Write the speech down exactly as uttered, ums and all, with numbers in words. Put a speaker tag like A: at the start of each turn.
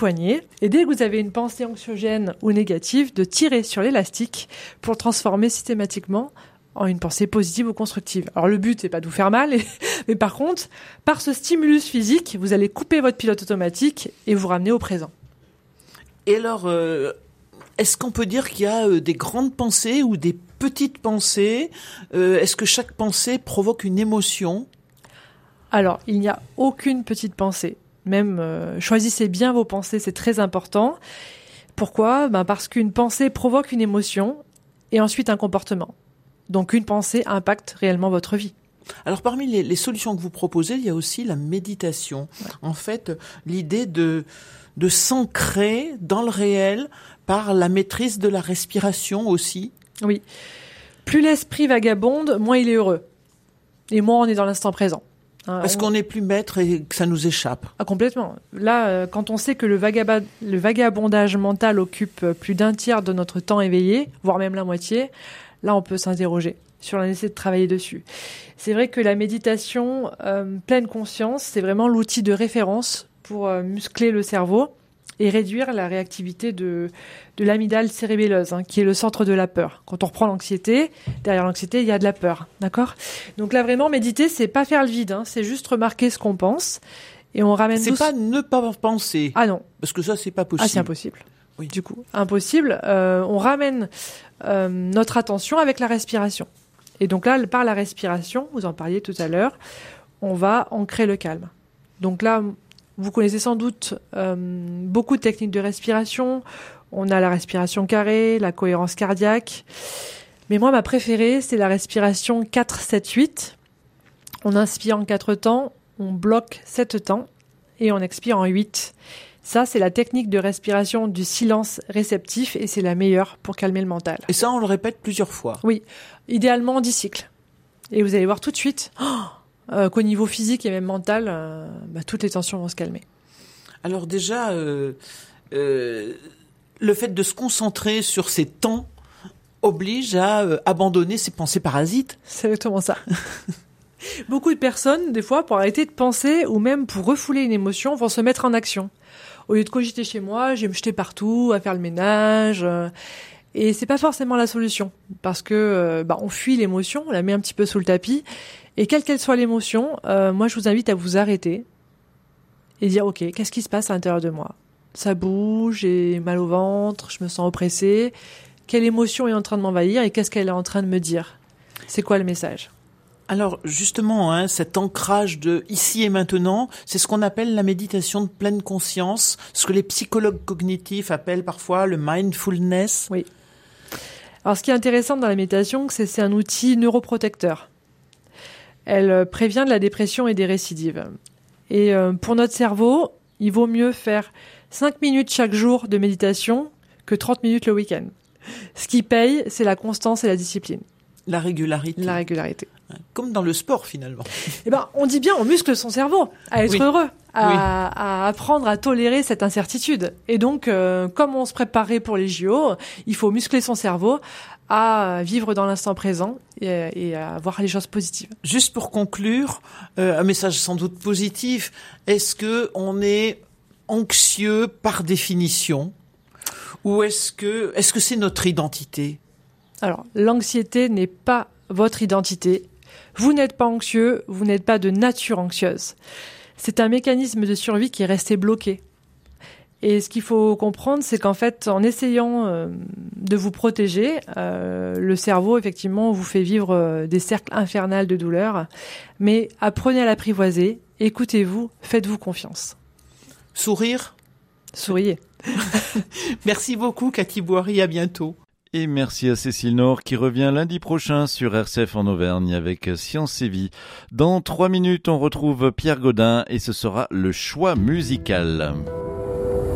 A: poignet. Et dès que vous avez une pensée anxiogène ou négative, de tirer sur l'élastique pour le transformer systématiquement en une pensée positive ou constructive. Alors le but, c'est pas de vous faire mal, mais par contre, par ce stimulus physique, vous allez couper votre pilote automatique et vous ramener au présent.
B: Et alors, euh, est-ce qu'on peut dire qu'il y a euh, des grandes pensées ou des petites pensées ? euh, Est-ce que chaque pensée provoque une émotion ?
A: Alors, il n'y a aucune petite pensée. Même, euh, choisissez bien vos pensées, c'est très important. Pourquoi ? Ben parce qu'une pensée provoque une émotion et ensuite un comportement. Donc une pensée impacte réellement votre vie.
B: Alors parmi les, les solutions que vous proposez, il y a aussi la méditation. Ouais. En fait, l'idée de, de s'ancrer dans le réel par la maîtrise de la respiration aussi.
A: Oui. Plus l'esprit vagabonde, moins il est heureux. Et moins on est dans l'instant présent. Hein,
B: Est-ce on... qu'on n'est plus maître et que ça nous échappe ?
A: Ah, complètement. Là, euh, quand on sait que le, vagab... le vagabondage mental occupe plus d'un tiers de notre temps éveillé, voire même la moitié, là, on peut s'interroger sur la nécessité de travailler dessus. C'est vrai que la méditation euh, pleine conscience, c'est vraiment l'outil de référence pour euh, muscler le cerveau et réduire la réactivité de, de l'amygdale cérébelleuse, hein, qui est le centre de la peur. Quand on reprend l'anxiété, derrière l'anxiété, il y a de la peur, d'accord ? Donc là, vraiment, méditer, c'est pas faire le vide, hein, c'est juste remarquer ce qu'on pense et on ramène.
B: C'est
A: douce...
B: pas ne pas penser.
A: Ah non.
B: Parce que ça, c'est pas possible.
A: Ah, c'est impossible.
B: Oui.
A: Du coup, impossible. Euh, on ramène euh, notre attention avec la respiration. Et donc là, par la respiration, vous en parliez tout à l'heure, on va ancrer le calme. Donc là, vous connaissez sans doute euh, beaucoup de techniques de respiration. On a la respiration carrée, la cohérence cardiaque. Mais moi, ma préférée, c'est la respiration quatre sept huit. On inspire en quatre temps, on bloque sept temps et on expire en huit. Ça, c'est la technique de respiration du silence réceptif et c'est la meilleure pour calmer le mental.
B: Et ça, on le répète plusieurs fois.
A: Oui, idéalement dix cycles. Et vous allez voir tout de suite oh, euh, qu'au niveau physique et même mental, euh, bah, toutes les tensions vont se calmer.
B: Alors déjà, euh, euh, le fait de se concentrer sur ces temps oblige à euh, abandonner ses pensées parasites.
A: C'est exactement ça. Beaucoup de personnes, des fois, pour arrêter de penser ou même pour refouler une émotion, vont se mettre en action. Au lieu de cogiter chez moi, je vais me jeter partout, à faire le ménage. Euh, et c'est pas forcément la solution. Parce que euh, bah, on fuit l'émotion, on la met un petit peu sous le tapis. Et quelle qu'elle soit l'émotion, euh, moi je vous invite à vous arrêter et dire ok, qu'est-ce qui se passe à l'intérieur de moi ? Ça bouge, j'ai mal au ventre, je me sens oppressée. Quelle émotion est en train de m'envahir et qu'est-ce qu'elle est en train de me dire ? C'est quoi le message ?
B: Alors justement, hein, cet ancrage de ici et maintenant, c'est ce qu'on appelle la méditation de pleine conscience, ce que les psychologues cognitifs appellent parfois le mindfulness.
A: Oui. Alors ce qui est intéressant dans la méditation, c'est que c'est un outil neuroprotecteur. Elle prévient de la dépression et des récidives. Et euh, pour notre cerveau, il vaut mieux faire cinq minutes chaque jour de méditation que trente minutes le week-end. Ce qui paye, c'est la constance et la discipline.
B: La régularité.
A: La régularité.
B: Comme dans le sport, finalement.
A: Eh ben, on dit bien, on muscle son cerveau à être
B: oui.
A: heureux, à,
B: oui.
A: à apprendre à tolérer cette incertitude. Et donc, euh, comme on se préparait pour les J O, il faut muscler son cerveau à vivre dans l'instant présent et, et à voir les choses positives.
B: Juste pour conclure, euh, un message sans doute positif. Est-ce que on est anxieux par définition, ou est-ce que est-ce que c'est notre identité ?
A: Alors, l'anxiété n'est pas votre identité. Vous n'êtes pas anxieux, vous n'êtes pas de nature anxieuse. C'est un mécanisme de survie qui est resté bloqué. Et ce qu'il faut comprendre, c'est qu'en fait, en essayant euh, de vous protéger, euh, le cerveau, effectivement, vous fait vivre euh, des cercles infernaux de douleur. Mais apprenez à l'apprivoiser, écoutez-vous, faites-vous confiance.
B: Sourire ?
A: Souriez.
B: Merci beaucoup, Cathy Boiry, à bientôt.
C: Et merci à Cécile Nord qui revient lundi prochain sur R C F en Auvergne avec Science et Vie. Dans trois minutes, on retrouve Pierre Gaudin et ce sera le choix musical.